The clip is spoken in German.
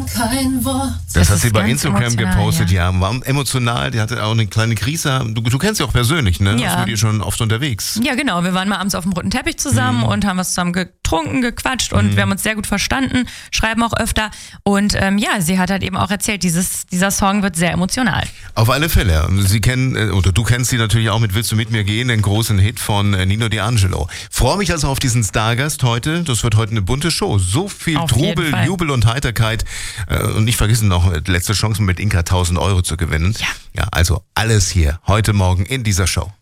kein Wort. Das hat sie bei Instagram gepostet, ja. War emotional, die hatte auch eine kleine Krise. Du kennst sie auch persönlich, ne? Ja. Warst mit ihr schon oft unterwegs. Ja, genau. Wir waren mal abends auf dem roten Teppich zusammen und haben was zusammen getrunken, gequatscht und wir haben uns sehr gut verstanden, schreiben auch öfter. Und sie hat halt eben auch erzählt, dieser Song wird sehr emotional. Auf alle Fälle. Du kennst sie natürlich auch mit Willst du mit mir gehen, den großen Hit von Nino D'Angelo. Freue mich also auf diesen Stargast heute. Das wird heute eine bunte Show. So viel Auf Trubel, Jubel und Heiterkeit. Und nicht vergessen noch, letzte Chance mit Inka 1.000 Euro zu gewinnen. Ja, also alles hier heute Morgen in dieser Show.